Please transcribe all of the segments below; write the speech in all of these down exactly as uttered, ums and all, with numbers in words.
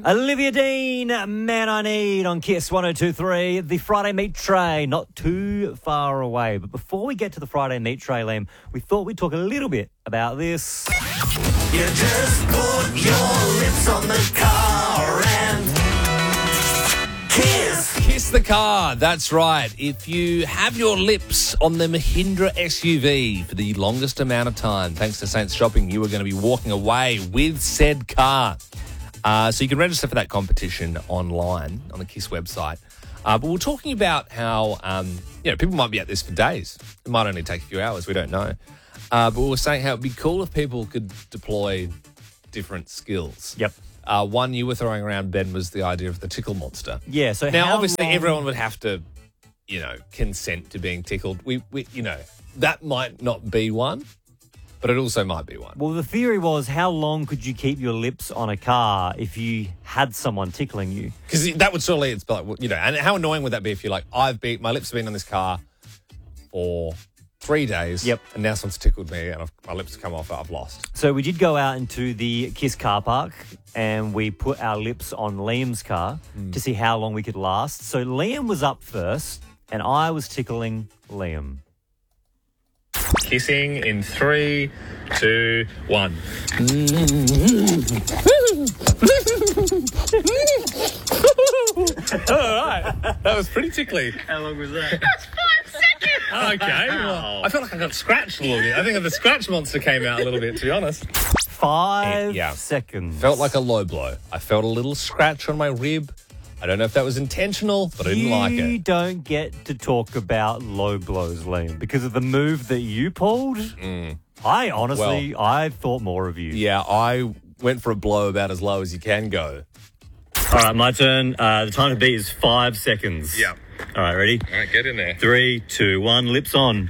Olivia Dean, Man I Need on Kiss one oh two three. The Friday Meat Tray, not too far away. But before we get to the Friday Meat Tray, Liam, we thought we'd talk a little bit about this. You just put your lips on the car and kiss. Kiss the car, that's right. If you have your lips on the Mahindra S U V for the longest amount of time, thanks to Saints Shopping, you are going to be walking away with said car. Uh, so you can register for that competition online on the KISS website. Uh, but we're talking about how, um, you know, people might be at this for days. It might only take a few hours. We don't know. Uh, but we were saying how it'd be cool if people could deploy different skills. Yep. Uh, one you were throwing around, Ben, was the idea of the tickle monster. Yeah, so Now, how obviously, long- everyone would have to, you know, consent to being tickled. We, we, you know, that might not be one, but it also might be one. Well, the theory was, how long could you keep your lips on a car if you had someone tickling you? Because that would surely, it's like, you know, and how annoying would that be if you're like, I've been, my lips have been on this car for three days. Yep. And now someone's tickled me and I've, my lips have come off, I've lost. So we did go out into the KISS car park and we put our lips on Liam's car Mm. to see how long we could last. So Liam was up first and I was tickling Liam. Kissing in three, two, one. All right. That was pretty tickly. How long was that? Okay. Well, I feel like I got scratched a little bit. I think the scratch monster came out a little bit, to be honest. Five Yeah. seconds. Felt like a low blow. I felt a little scratch on my rib. I don't know if that was intentional, but I didn't you like it. don't get to talk about low blows, Liam, because of the move that you pulled. I honestly, I thought more of you. Yeah, I went for a blow about as low as you can go. All right, my turn. Uh, the time to beat is five seconds. Yeah. All right, ready? All right, get in there. Three, two, one. Lips on.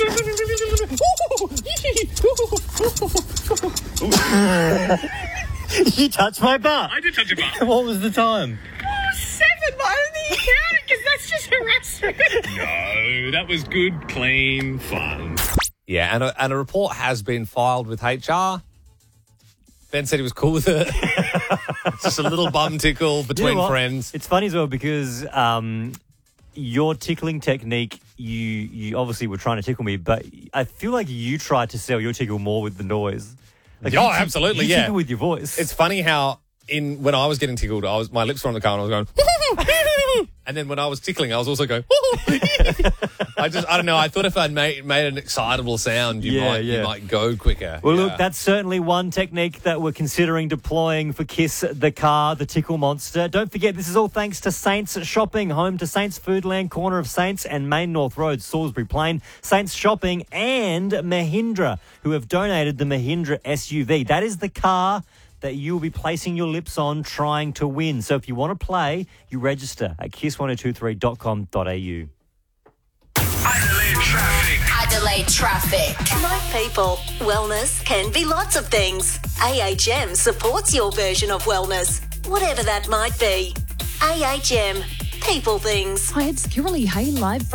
You touched my butt. I did touch your butt. What was the time? Seven, why don't you count it? Because that's just harassment. No, that was good, clean fun. Yeah, and a, and a report has been filed with H R. Ben said he was cool with it. It's just a little bum tickle between You know what? friends. It's funny as well because um, your tickling technique, you you obviously were trying to tickle me, but I feel like you tried to sell your tickle more with the noise. Like Oh, you tick- absolutely, you yeah. tickle with your voice. It's funny how in when I was getting tickled, I was my lips were on the car and I was going, and then when I was tickling, I was also going. I just I don't know. I thought if I'd made made an excitable sound, you Yeah, might yeah. you might go quicker. Well, Yeah. look, that's certainly one technique that we're considering deploying for Kiss the Car, the Tickle Monster. Don't forget, this is all thanks to Saints Shopping, home to Saints Foodland, corner of Saints and Main North Road, Salisbury Plain. Saints Shopping and Mahindra, who have donated the Mahindra S U V. That is the car that you will be placing your lips on trying to win. So if you want to play, you register at kiss one oh two three dot com dot a u. Adelaide traffic. Adelaide traffic. Like people, wellness can be lots of things. A H M supports your version of wellness, whatever that might be. A H M, people things. Hi, it's Kimberly Hay live from